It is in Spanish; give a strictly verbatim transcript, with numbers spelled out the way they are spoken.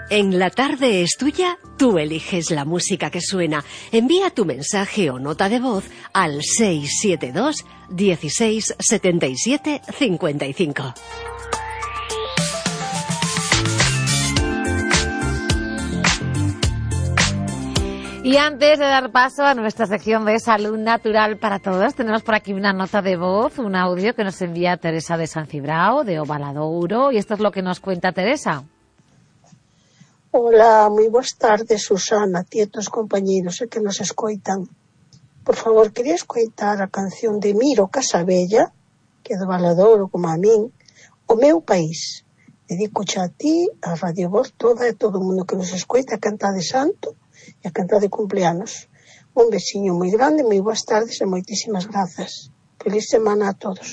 En La Tarde es Tuya, tú eliges la música que suena. Envía tu mensaje o nota de voz al seis siete dos, dieciséis, setenta y siete, cincuenta y cinco. Y antes de dar paso a nuestra sección de Salud Natural para Todos, tenemos por aquí una nota de voz, un audio que nos envía Teresa de San Cibrao, de Ovaladouro, y esto es lo que nos cuenta Teresa. Hola, moi boas tardes, Susana, tietos compañeiros e que nos escoitan. Por favor, quería escoitar a canción de Miro Casabella, que é do Valadouro, como a min, O meu país. Dedico xa a ti, a Radio Voz toda e todo o mundo que nos escoita, a cantar de santo e a cantar de cumpleanos. Un besiño moi grande, moi boas tardes e moitísimas grazas. Feliz semana a todos.